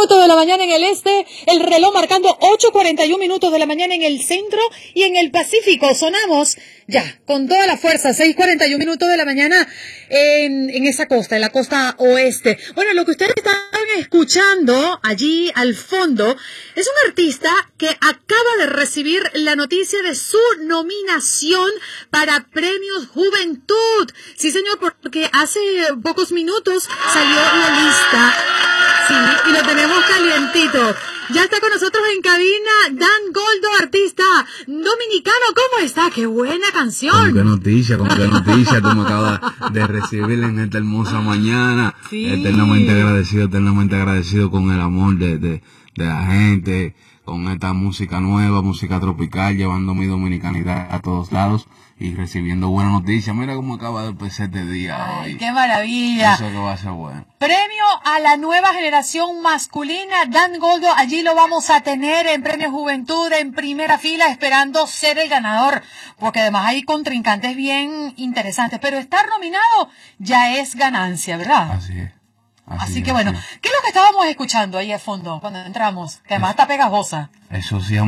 minutos de la mañana en el este, el reloj marcando 8:41 minutos de la mañana en el centro y en el Pacífico. Sonamos ya con toda la fuerza, 6:41 minutos de la mañana en esa costa, en la costa oeste. Bueno, lo que ustedes están escuchando allí al fondo es un artista que acaba de recibir la noticia de su nominación para Premios Juventud. Sí, señor, porque hace pocos minutos salió la lista. Sí, y lo tenemos calientito. Ya está con nosotros en cabina Dan Goldo, artista dominicano. ¿Cómo está? ¡Qué buena canción! Con qué noticia tú me acabas de recibir en esta hermosa mañana. Sí. Eternamente agradecido con el amor de la gente, con esta música nueva, música tropical, llevando mi dominicanidad a todos lados y recibiendo buenas noticias. Mira cómo acaba de empezar este día. ¡Ay, qué maravilla! Eso que va a ser bueno. Premio a la nueva generación masculina, Dan Goldo, allí lo vamos a tener en Premio Juventud en primera fila, esperando ser el ganador, porque además hay contrincantes bien interesantes, pero estar nominado ya es ganancia, ¿verdad? Así es. Así que bueno, ¿qué es lo que estábamos escuchando ahí al fondo cuando entramos? Que además está pegajosa. Eso sí.